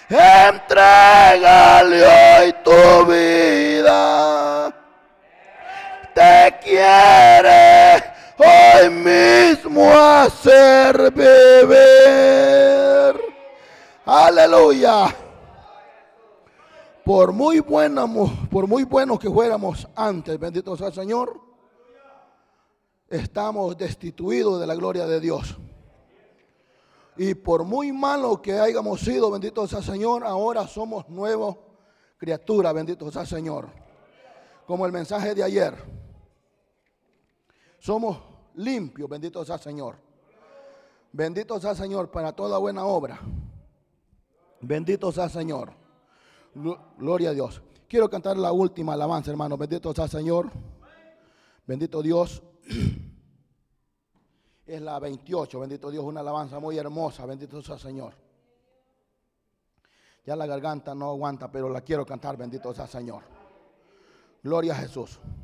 Entrégale hoy tu vida. Te quiere hoy mismo hacer beber. Aleluya. Por muy buenos que fuéramos antes, bendito sea el Señor, estamos destituidos de la gloria de Dios. Y por muy malo que hayamos sido, bendito sea el Señor, ahora somos nuevas criaturas, bendito sea el Señor. Como el mensaje de ayer. Somos limpios, bendito sea el Señor. Bendito sea el Señor para toda buena obra. Bendito sea el Señor. Gloria a Dios. Quiero cantar la última alabanza, hermano. Bendito sea el Señor. Bendito Dios. Es la 28. Bendito Dios. Una alabanza muy hermosa. Bendito sea el Señor. Ya la garganta no aguanta, pero la quiero cantar. Bendito sea el Señor. Gloria a Jesús.